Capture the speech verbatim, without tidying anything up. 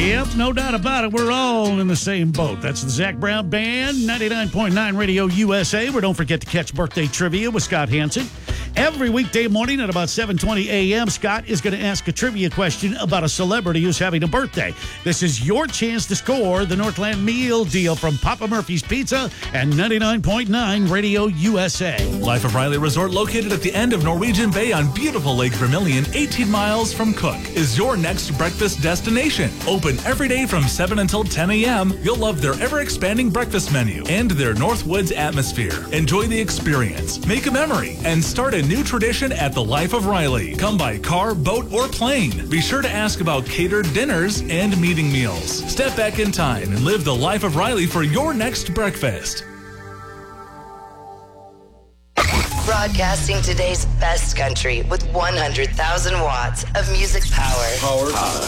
Yep, no doubt about it. We're all in the same boat. That's the Zach Brown Band, ninety-nine point nine Radio U S A, where don't forget to catch birthday trivia with Scott Hansen. Every weekday morning at about seven twenty a.m., Scott is going to ask a trivia question about a celebrity who's having a birthday. This is your chance to score the Northland Meal Deal from Papa Murphy's Pizza and ninety-nine point nine Radio U S A. Life of Riley Resort, located at the end of Norwegian Bay on beautiful Lake Vermilion, eighteen miles from Cook, is your next breakfast destination. Open every day from seven until ten a.m. You'll love their ever-expanding breakfast menu and their Northwoods atmosphere. Enjoy the experience, make a memory, and start a new tradition at the Life of Riley. Come by car, boat, or plane. Be sure to ask about catered dinners and meeting meals. Step back in time and live the Life of Riley for your next breakfast. Broadcasting today's best country with one hundred thousand watts of music power. Power.